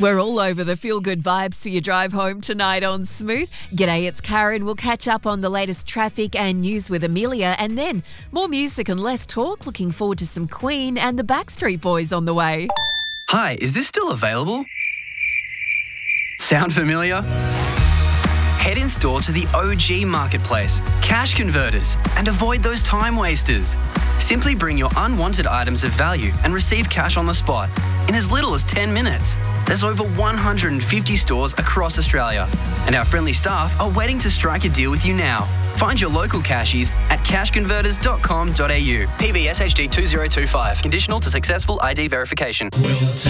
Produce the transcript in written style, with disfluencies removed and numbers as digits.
We're all over the feel-good vibes for your drive home tonight on Smooth. G'day, it's Karen. We'll catch up on the latest traffic and news with Amelia, and then more music and less talk. Looking forward to some Queen and the Backstreet Boys on the way. Hi, is this still available? Sound familiar? Head in store to the OG Marketplace, Cash Converters, and avoid those time wasters. Simply bring your unwanted items of value and receive cash on the spot in as little as 10 minutes. There's over 150 stores across Australia, and our friendly staff are waiting to strike a deal with you now. Find your local cashies at cashconverters.com.au. PBS HD 2025. Conditional to successful ID verification.